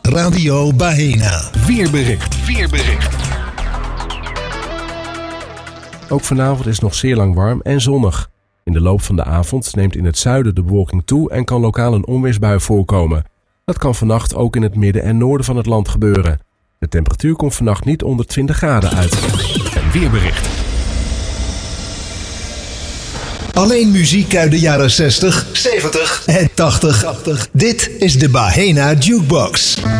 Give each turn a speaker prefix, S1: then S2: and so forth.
S1: Radio Baena.
S2: Weerbericht. Ook vanavond is het nog zeer lang warm en zonnig. In de loop van de avond neemt in het zuiden de bewolking toe en kan lokaal een onweersbui voorkomen. Dat kan vannacht ook in het midden en noorden van het land gebeuren. De temperatuur komt vannacht niet onder 20 graden uit. Een weerbericht.
S1: Alleen muziek uit de jaren 60, 70 en 80. Dit is de Baena Jukebox.